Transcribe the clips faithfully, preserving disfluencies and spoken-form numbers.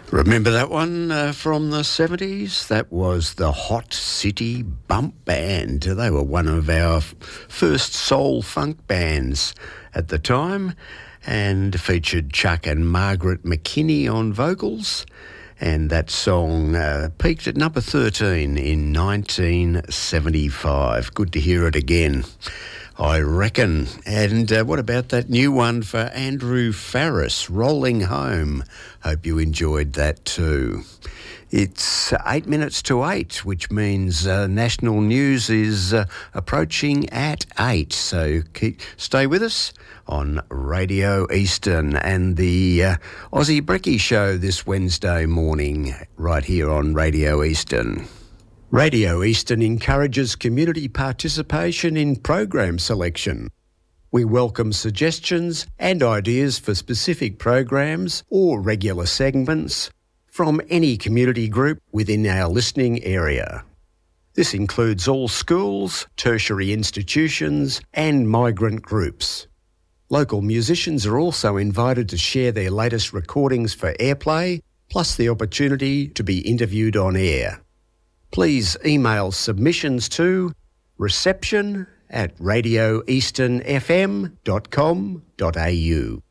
Remember that one uh, from the seventies? That was the Hot City Bump Band. They were one of our f- first soul funk bands at the time and featured Chuck and Margaret McKinney on vocals. And that song uh, peaked at number thirteen in nineteen seventy-five. Good to hear it again, I reckon. And uh, what about that new one for Andrew Farriss, Rolling Home? Hope you enjoyed that too. It's eight minutes to eight, which means uh, national news is uh, approaching at eight. So keep, stay with us on Radio Eastern and the uh, Aussie Brekkie Show this Wednesday morning right here on Radio Eastern. Radio Eastern encourages community participation in program selection. We welcome suggestions and ideas for specific programs or regular segments from any community group within our listening area. This includes all schools, tertiary institutions and migrant groups. Local musicians are also invited to share their latest recordings for airplay, plus the opportunity to be interviewed on air. Please email submissions to reception at radio eastern f m dot com dot a u.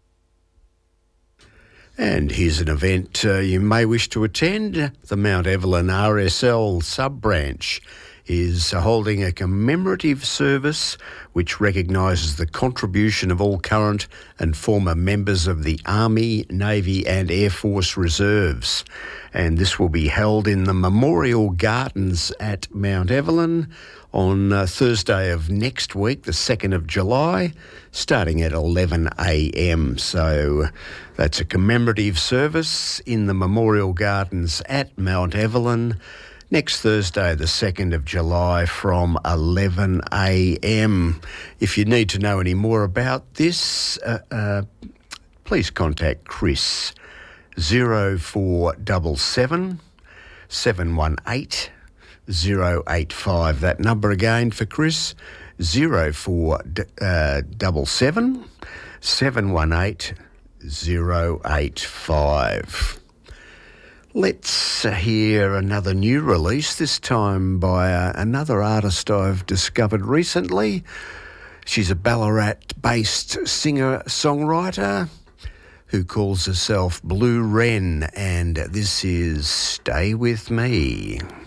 And here's an event uh, you may wish to attend. The Mount Evelyn R S L sub-branch is holding a commemorative service which recognises the contribution of all current and former members of the Army, Navy and Air Force Reserves. And this will be held in the Memorial Gardens at Mount Evelyn on uh, Thursday of next week, the second of July, starting at eleven a m. So that's a commemorative service in the Memorial Gardens at Mount Evelyn next Thursday, the second of July from eleven a m. If you need to know any more about this, uh, uh, please contact Chris, zero four seven seven, seven one eight, zero eight five. That number again for Chris, zero four seven seven, seven one eight, zero eight five. Let's hear another new release, this time by uh, another artist I've discovered recently. She's a Ballarat-based singer-songwriter who calls herself Blue Wren, and this is Stay With Me.